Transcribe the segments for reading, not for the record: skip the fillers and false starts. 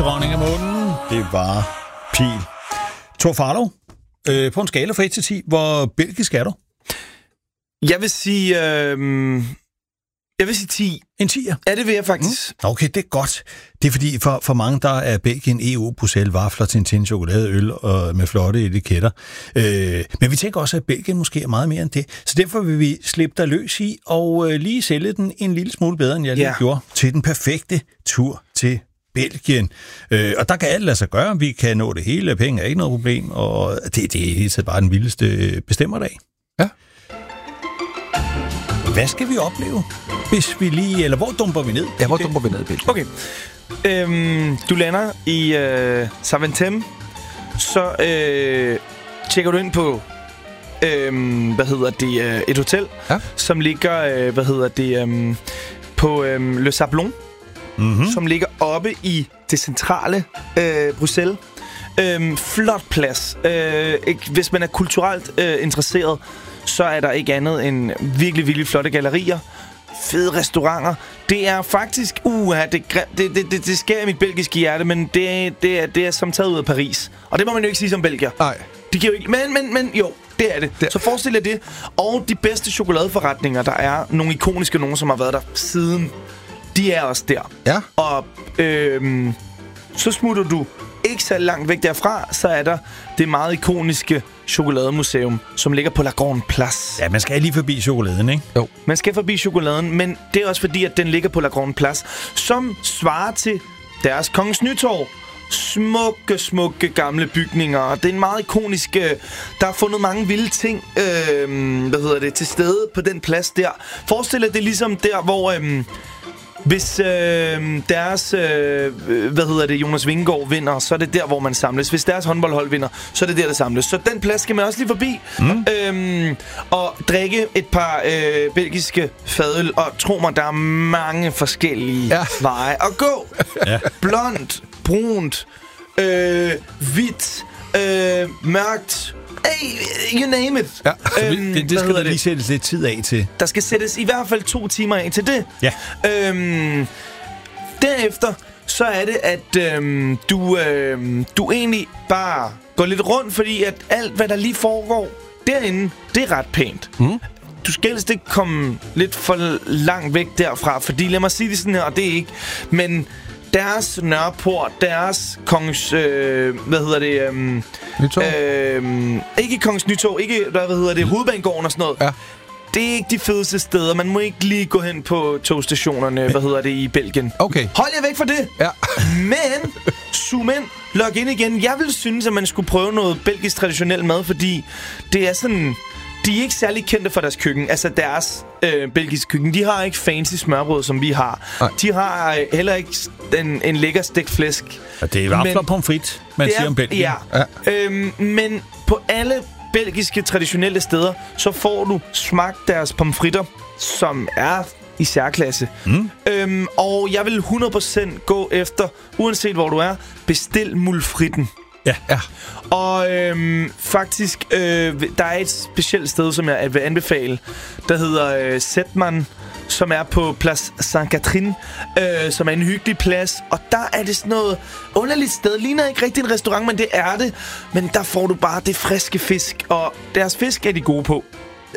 dronning af munden. Det var Pil. Tor Farlov, på en skala fra 1 til 10, hvor belgisk er du? Jeg vil sige 10. En 10'er? Ja, det vil jeg faktisk. Okay, det er godt. Det er fordi, for mange, der er Belgien EU, Bruxelles, vafler, Tintin, chokolade, øl og med flotte etiketter. Men vi tænker også, at Belgien måske er meget mere end det. Så derfor vil vi slippe dig løs i og lige sælge den en lille smule bedre, end jeg lige gjorde, til den perfekte tur til Belgien. Og der kan alt lade sig gøre. Vi kan nå det hele. Penge er ikke noget problem. Og det er bare den vildeste bestemmerdag. Ja. Hvad skal vi opleve, hvis vi lige... Eller hvor dumper vi ned? Ja, hvor dumper vi ned i Belgien? Okay. Du lander i Zaventem. Så tjekker du ind på et hotel, som ligger på Le Sablon, som ligger oppe i det centrale Bruxelles. Flot plads. Hvis man er kulturelt interesseret, så er der ikke andet end virkelig, virkelig flotte gallerier, fede restauranter. Det er faktisk, det sker i mit belgiske hjerte, men det er som taget ud af Paris. Og det må man jo ikke sige som belgier. Nej. De kan jo ikke, men jo, det er det. Så forestil jer det. Og de bedste chokoladeforretninger, der er nogle ikoniske, nogen som har været der siden, de er også der. Ja. Og så smutter du ikke så langt væk derfra, så er der det meget ikoniske chokolademuseum, som ligger på La Grande Place. Ja, man skal lige forbi chokoladen, ikke? Jo. Man skal forbi chokoladen, men det er også fordi, at den ligger på La Grande Place, som svarer til deres Kongens Nytorv. Smukke gamle bygninger, og det er en meget ikonisk... der er fundet mange vilde ting til stede på den plads der. Forestil dig, det er ligesom der, hvor... Hvis deres Jonas Vingegaard vinder, så er det der, hvor man samles. Hvis deres håndboldhold vinder, så er det der samles. Så den plads skal man også lige forbi. Og drikke et par belgiske fadøl. Og tro mig, der er mange forskellige veje at gå. Blondt, brunt, hvidt, mørkt. Hey, you name it. Ja. Det skal der lige sættes lidt tid af til. Der skal sættes i hvert fald 2 timer af til det. Ja. Derefter så er det, at du egentlig bare går lidt rundt, fordi at alt, hvad der lige foregår derinde, det er ret pænt. Du skal helst ikke komme lidt for langt væk derfra, fordi lad mig sige det sådan her, og det er ikke, men deres Nørreport, deres Kongens... ikke Kongens Nytorv, ikke, Hovedbanegården og sådan noget. Ja. Det er ikke de fedeste steder. Man må ikke lige gå hen på togstationerne, i Belgien. Okay. Hold jer væk fra det. Ja. Men, zoom ind, log ind igen. Jeg vil synes, at man skulle prøve noget belgisk traditionel mad, fordi det er sådan... De er ikke særlig kendte for deres køkken. Altså deres belgiske køkken. De har ikke fancy smørbrød, som vi har. Nej. De har heller ikke en lækker stegt flæsk. Ja, det er vafler pomfrit, man siger om Belgien. Ja. Men på alle belgiske traditionelle steder, så får du smagt deres pomfritter, som er i særklasse. Og jeg vil 100% gå efter, uanset hvor du er, bestil mulfritten. Ja. Og faktisk, der er et specielt sted, som jeg vil anbefale, der hedder Zetman, som er på Place Sainte-Catherine, som er en hyggelig plads. Og der er det sådan noget underligt sted. Ligner ikke rigtig en restaurant, men det er det. Men der får du bare det friske fisk, og deres fisk er de gode på.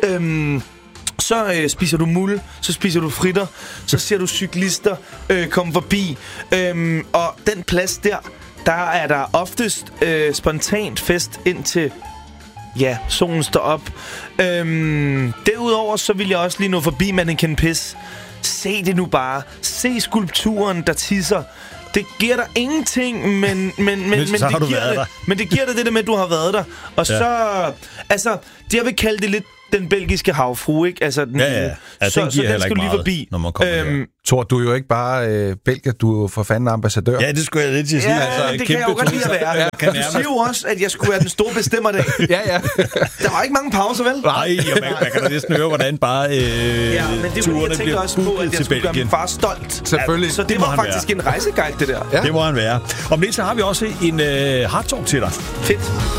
Så spiser du muld, så spiser du fritter, så ser du cyklister komme forbi. Og den plads der er der oftest spontant fest indtil solen står op. Derudover så vil jeg også lige nå forbi Manneken Pis. Se det nu bare. Se skulpturen, der tisser. Det giver dig ingenting, men det giver dig det der med, at du har været der. Og så, jeg vil kalde det lidt den belgiske havfru, ikke? Altså, den så den skal du lige forbi. Når man kommer Tor, du er jo ikke bare belgier, du er jo for fanden ambassadør. Ja, det skulle jeg lidt til at sige. Det kan jeg jo godt lide at være. Du siger jo også, at jeg skulle være den store bestemmer dag. Ja. Der var ikke mange pauser, vel? Nej, man kan da næsten høre, hvordan bare men det er jeg tænker også på, at jeg skulle gøre min far stolt. Selvfølgelig. Så det var faktisk en rejseguide, det der. Ja. Det må han være. Om lidt så har vi også en hard talk til dig. Fedt.